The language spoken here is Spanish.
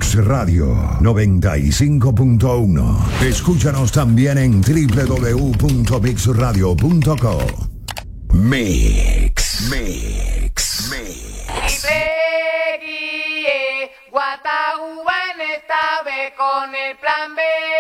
Mix Radio 95.1. Escúchanos también en www.mixradio.co. Mix. Guataúba en esta vez con el plan B.